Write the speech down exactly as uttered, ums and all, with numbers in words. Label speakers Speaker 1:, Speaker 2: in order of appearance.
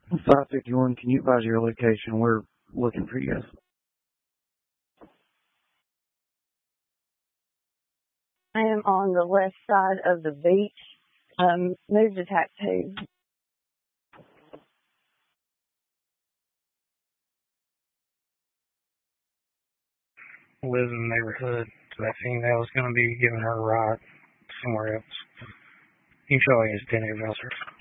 Speaker 1: five fifty-one, can you advise your location? We're looking for you guys.
Speaker 2: I am on the west side of the beach. Um, moved to tattoo.
Speaker 3: Lives in the neighborhood, so that female is going to be giving her a ride somewhere else. You can show me his ten-year voucher.